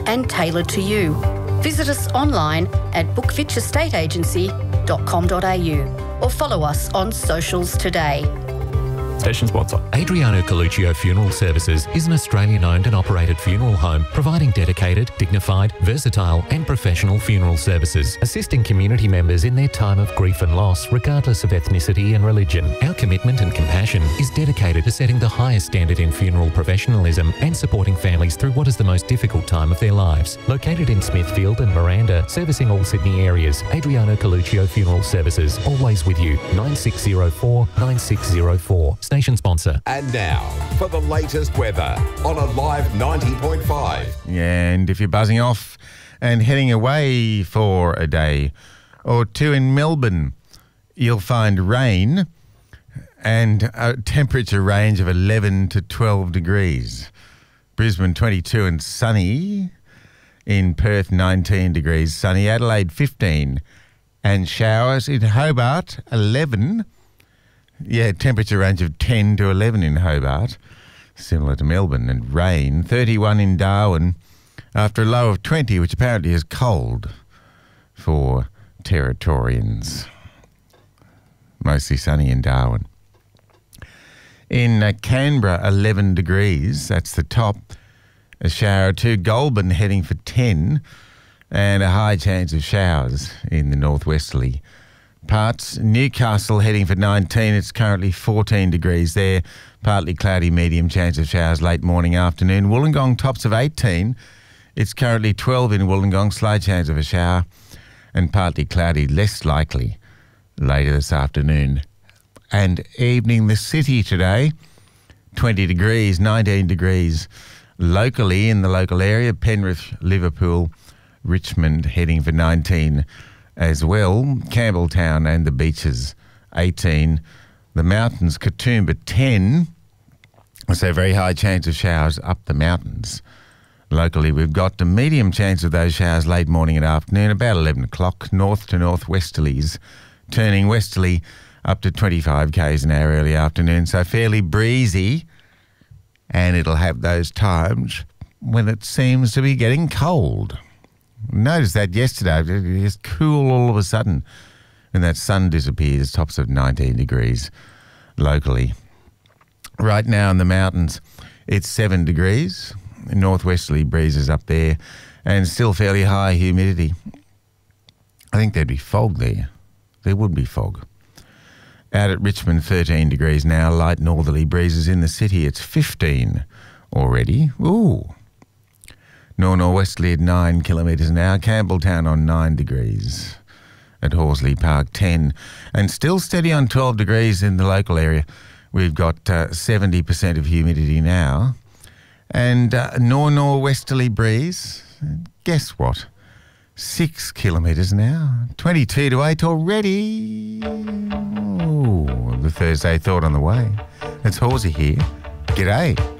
and tailored to you. Visit us online at bookfitchestateagency.com.au or follow us on socials today. Station sponsor. Adriano Coluccio Funeral Services is an Australian-owned and operated funeral home providing dedicated, dignified, versatile and professional funeral services, assisting community members in their time of grief and loss regardless of ethnicity and religion. Our commitment and compassion is dedicated to setting the highest standard in funeral professionalism and supporting families through what is the most difficult time of their lives. Located in Smithfield and Miranda, servicing all Sydney areas, Adriano Coluccio Funeral Services, always with you. 9604 9604. Station sponsor. And now for the latest weather on Alive 90.5. And if you're buzzing off and heading away for a day or two in Melbourne, you'll find rain and a temperature range of 11 to 12 degrees. Brisbane 22 and sunny. In Perth 19 degrees sunny. Adelaide 15 and showers. In Hobart 11. Yeah, temperature range of 10 to 11 in Hobart, similar to Melbourne, and rain. 31 in Darwin after a low of 20, which apparently is cold for Territorians. Mostly sunny in Darwin. In Canberra, 11 degrees, that's the top. A shower or two. Goulburn heading for 10 and a high chance of showers in the northwesterly parts. Newcastle heading for 19. It's currently 14 degrees there. Partly cloudy, medium chance of showers late morning, afternoon. Wollongong tops of 18. It's currently 12 in Wollongong. Slight chance of a shower and partly cloudy, less likely later this afternoon and evening. The city today, 20 degrees, 19 degrees locally in the local area. Penrith, Liverpool, Richmond heading for 19 as well. Campbelltown and the beaches, 18. The mountains, Katoomba, 10. So very high chance of showers up the mountains. Locally, we've got a medium chance of those showers late morning and afternoon, about 11 o'clock. North to northwesterlies, turning westerly up to 25 k's an hour early afternoon. So fairly breezy, and it'll have those times when it seems to be getting cold. Noticed that yesterday. It just cool all of a sudden when that sun disappears. Tops of 19 degrees locally. Right now in the mountains, it's 7 degrees. Northwesterly breezes up there and still fairly high humidity. I think there'd be fog there. There would be fog. Out at Richmond, 13 degrees now. Light northerly breezes in the city. It's 15 already. Ooh. Northwesterly at 9 kilometres an hour. Campbelltown on 9 degrees. At Horsley Park, 10. And still steady on 12 degrees in the local area. We've got 70% of humidity now. And northwesterly breeze. Guess what? 6 kilometres an hour. 22 to 8 already. Oh, the Thursday thought on the way. It's Horsey here. G'day.